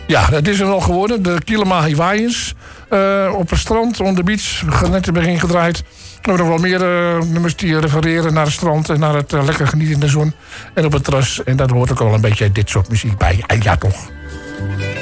Ja, dat is er wel geworden. De Kilima Hawaiians. Op het strand, on the beach. Net in het begin gedraaid. We hebben nog wel meer nummers die refereren naar het strand. En naar het lekker genieten in de zon. En op het terras. En daar hoort ook al een beetje dit soort muziek bij. En ja, toch.